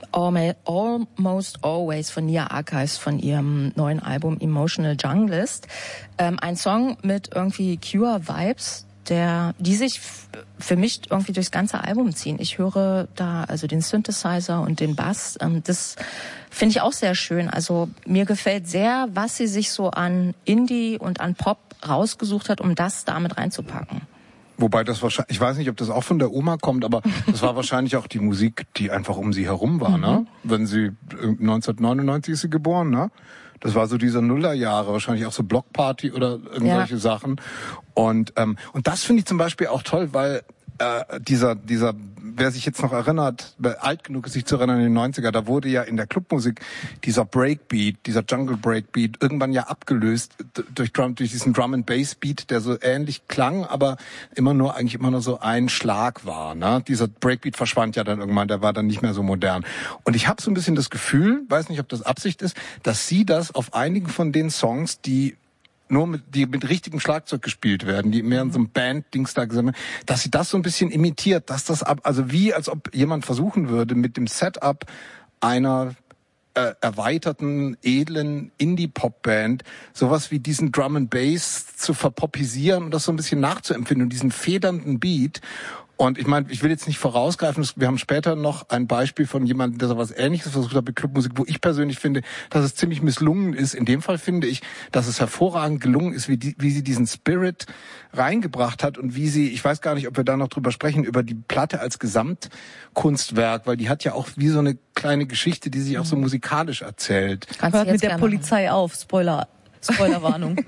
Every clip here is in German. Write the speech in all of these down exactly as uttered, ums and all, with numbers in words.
Almost Always von Nia Archives von ihrem neuen Album Emotional Junglist. Ähm, ein Song mit irgendwie Cure-Vibes, der, die sich f- für mich irgendwie durchs ganze Album ziehen. Ich höre da also den Synthesizer und den Bass. Ähm, das finde ich auch sehr schön. Also mir gefällt sehr, was sie sich so an Indie und an Pop rausgesucht hat, um das damit reinzupacken. Wobei das wahrscheinlich, ich weiß nicht, ob das auch von der Oma kommt, aber das war wahrscheinlich auch die Musik, die einfach um sie herum war, mhm. ne? Wenn sie, neunzehnhundertneunundneunzig ist sie geboren, ne? Das war so diese Nullerjahre, wahrscheinlich auch so Blockparty oder irgendwelche ja. Sachen. Und, ähm, und das finde ich zum Beispiel auch toll, weil, äh, dieser, dieser, wer sich jetzt noch erinnert, wer alt genug ist, sich zu erinnern in den neunziger, da wurde ja in der Clubmusik dieser Breakbeat, dieser Jungle Breakbeat irgendwann ja abgelöst durch Drum, durch diesen Drum and Bass Beat, der so ähnlich klang, aber immer nur, eigentlich immer nur so ein Schlag war, ne? Dieser Breakbeat verschwand ja dann irgendwann, der war dann nicht mehr so modern. Und ich habe so ein bisschen das Gefühl, weiß nicht, ob das Absicht ist, dass sie das auf einigen von den Songs, die nur mit, die mit richtigem Schlagzeug gespielt werden, die mehr in so einem Band-Dings da gesammelt, dass sie das so ein bisschen imitiert, dass das ab, also wie, als ob jemand versuchen würde, mit dem Setup einer äh, erweiterten, edlen Indie-Pop-Band sowas wie diesen Drum and Bass zu verpopisieren und das so ein bisschen nachzuempfinden und diesen federnden Beat. Und ich meine, ich will jetzt nicht vorausgreifen, wir haben später noch ein Beispiel von jemandem, der so was Ähnliches versucht hat mit Clubmusik, wo ich persönlich finde, dass es ziemlich misslungen ist. In dem Fall finde ich, dass es hervorragend gelungen ist, wie, die, wie sie diesen Spirit reingebracht hat und wie sie, ich weiß gar nicht, ob wir da noch drüber sprechen, über die Platte als Gesamtkunstwerk, weil die hat ja auch wie so eine kleine Geschichte, die sich auch so musikalisch erzählt. Hört mit der Polizei auf, Spoiler, Spoilerwarnung.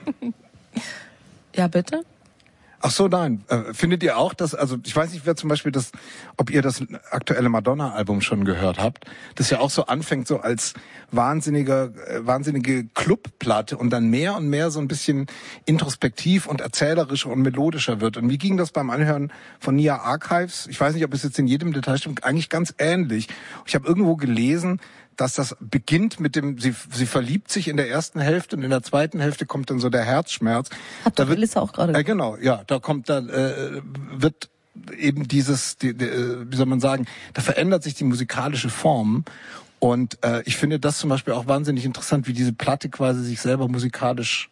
Ja, bitte? Ach so, nein. Äh, findet ihr auch, dass, also ich weiß nicht, wer zum Beispiel das, ob ihr das aktuelle Madonna-Album schon gehört habt, das ja auch so anfängt so als wahnsinniger, äh, wahnsinnige Clubplatte und dann mehr und mehr so ein bisschen introspektiv und erzählerischer und melodischer wird. Und wie ging das beim Anhören von Nia Archives? Ich weiß nicht, ob es jetzt in jedem Detail stimmt, eigentlich ganz ähnlich. Ich habe irgendwo gelesen, dass das beginnt mit dem, sie, sie verliebt sich in der ersten Hälfte und in der zweiten Hälfte kommt dann so der Herzschmerz. Hat da wird, Melissa auch gerade. Äh, genau, ja, da kommt dann, äh, wird eben dieses, die, die, wie soll man sagen, da verändert sich die musikalische Form. Und äh, ich finde das zum Beispiel auch wahnsinnig interessant, wie diese Platte quasi sich selber musikalisch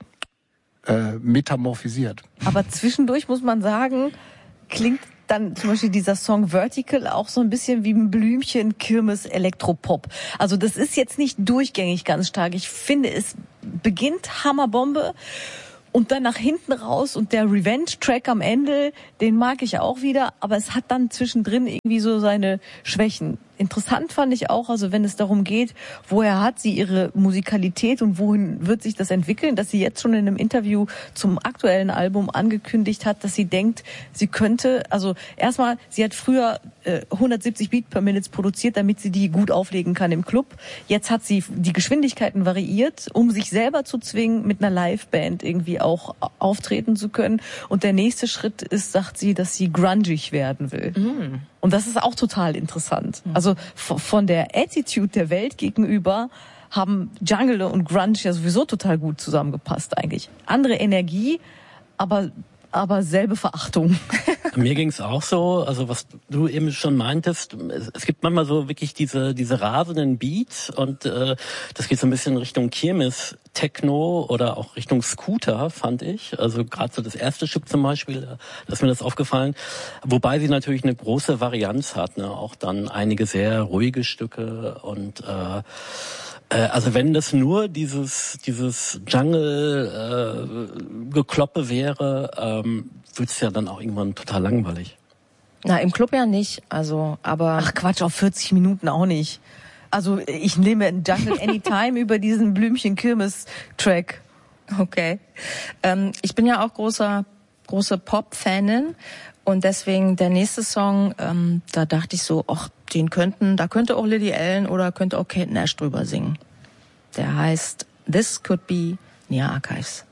äh, metamorphisiert. Aber zwischendurch muss man sagen, klingt dann zum Beispiel dieser Song Vertical auch so ein bisschen wie ein Blümchen Kirmes Elektropop. Also das ist jetzt nicht durchgängig ganz stark. Ich finde, es beginnt Hammerbombe und dann nach hinten raus und der Revenge-Track am Ende, den mag ich auch wieder, aber es hat dann zwischendrin irgendwie so seine Schwächen. Interessant fand ich auch, also wenn es darum geht, woher hat sie ihre Musikalität und wohin wird sich das entwickeln, dass sie jetzt schon in einem Interview zum aktuellen Album angekündigt hat, dass sie denkt, sie könnte, also erstmal, sie hat früher äh, hundertsiebzig Beat per Minute produziert, damit sie die gut auflegen kann im Club. Jetzt hat sie die Geschwindigkeiten variiert, um sich selber zu zwingen, mit einer Liveband irgendwie auch auftreten zu können. Und der nächste Schritt ist, sagt sie, dass sie grungig werden will. Mhm. Und das ist auch total interessant. Also von der Attitude der Welt gegenüber haben Jungle und Grunge ja sowieso total gut zusammengepasst eigentlich. Andere Energie, aber aber selbe Verachtung. Mir ging's auch so, also was du eben schon meintest, es gibt manchmal so wirklich diese diese rasenden Beats und äh, das geht so ein bisschen Richtung Kirmes Techno oder auch Richtung Scooter, fand ich. Also gerade so das erste Stück zum Beispiel, da ist mir das aufgefallen. Wobei sie natürlich eine große Varianz hat, ne? Auch dann einige sehr ruhige Stücke und äh, also wenn das nur dieses dieses Jungle-Gekloppe äh, wäre, ähm, wird es ja dann auch irgendwann total langweilig. Na, im Club ja nicht. Also, aber ach Quatsch, auf vierzig Minuten auch nicht. Also ich nehme Jungle Anytime über diesen Blümchen-Kirmes-Track. Okay. Ähm, ich bin ja auch großer große Pop-Fanin. Und deswegen der nächste Song, ähm, da dachte ich so, ach, den könnten, da könnte auch Lily Allen oder könnte auch Kate Nash drüber singen. Der heißt This Could Be Nia Archives.